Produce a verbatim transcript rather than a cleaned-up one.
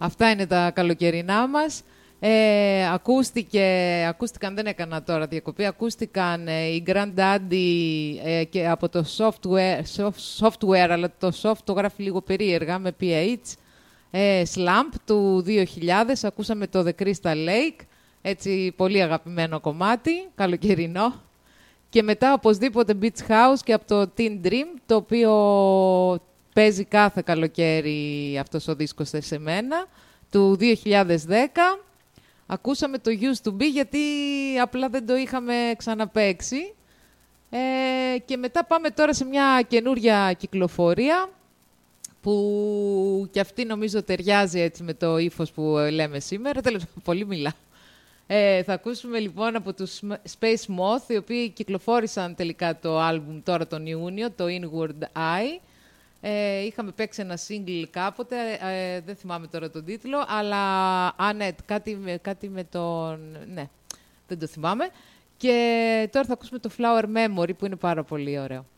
Αυτά είναι τα καλοκαιρινά μας. Ε, ακούστηκε, ακούστηκαν, δεν έκανα τώρα διακοπή, ακούστηκαν ε, οι Grandaddy ε, και από το software, soft, software, αλλά το soft το γράφει λίγο περίεργα, με πι έιτς, ε, Slump του δύο χιλιάδες, ακούσαμε το The Crystal Lake, έτσι πολύ αγαπημένο κομμάτι, καλοκαιρινό. Και μετά οπωσδήποτε Beach House και από το Teen Dream, το οποίο παίζει κάθε καλοκαίρι αυτός ο δίσκος σε μένα, του δύο χιλιάδες δέκα. Ακούσαμε το Used to Be γιατί απλά δεν το είχαμε ξαναπαίξει. Ε, και μετά πάμε τώρα σε μια καινούρια κυκλοφορία που κι αυτή νομίζω ταιριάζει έτσι με το ύφος που λέμε σήμερα. Τέλος, πολύ μιλάω. Ε, θα ακούσουμε λοιπόν από τους Space Moth, οι οποίοι κυκλοφόρησαν τελικά το άλμπουμ τώρα τον Ιούνιο, το Inward Eye. Ε, είχαμε παίξει ένα single κάποτε, ε, δεν θυμάμαι τώρα τον τίτλο, αλλά α, ναι, κάτι, κάτι με τον... ναι, δεν το θυμάμαι. Και τώρα θα ακούσουμε το Flower Memory, που είναι πάρα πολύ ωραίο.